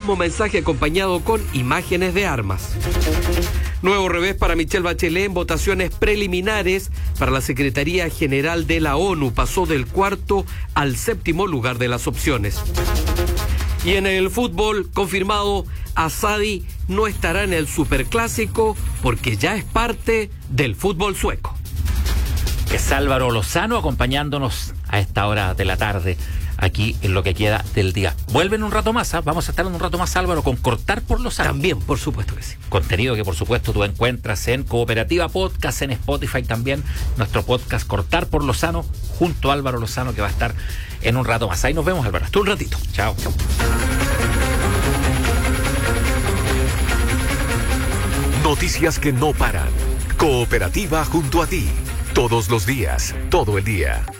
mismo mensaje acompañado con imágenes de armas. Nuevo revés para Michelle Bachelet en votaciones preliminares para la Secretaría General de la ONU. Pasó del 4º al 7º lugar de las opciones. Y en el fútbol, confirmado, Asadi no estará en el Superclásico porque ya es parte del fútbol sueco. Es Álvaro Lozano acompañándonos a esta hora de la tarde, aquí en lo que queda del día. Vuelven un rato más, ¿eh? Vamos a estar en un rato más, Álvaro, con Cortar por Lozano. También, por supuesto que sí. Contenido que por supuesto tú encuentras en Cooperativa Podcast, en Spotify también, nuestro podcast Cortar por Lozano, junto a Álvaro Lozano, que va a estar en un rato más. Ahí nos vemos, Álvaro. Hasta un ratito. Chao. Noticias que no paran. Cooperativa junto a ti. Todos los días, todo el día.